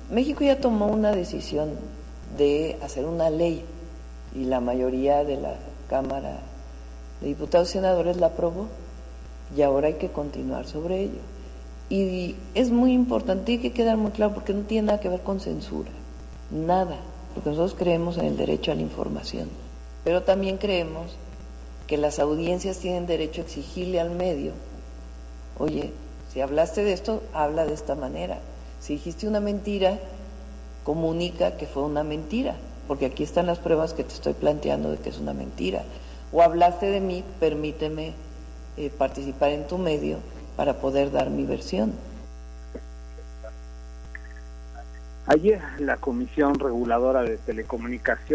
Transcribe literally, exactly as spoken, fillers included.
México ya tomó una decisión de hacer una ley y la mayoría de la Cámara de Diputados y Senadores la aprobó y ahora hay que continuar sobre ello. Y es muy importante, tiene que quedar muy claro porque no tiene nada que ver con censura, nada, porque nosotros creemos en el derecho a la información, pero también creemos que las audiencias tienen derecho a exigirle al medio, oye, si hablaste de esto, habla de esta manera, si dijiste una mentira, comunica que fue una mentira, porque aquí están las pruebas que te estoy planteando de que es una mentira, o hablaste de mí, permíteme eh, participar en tu medio para poder dar mi versión. Ayer la Comisión Reguladora de Telecomunicaciones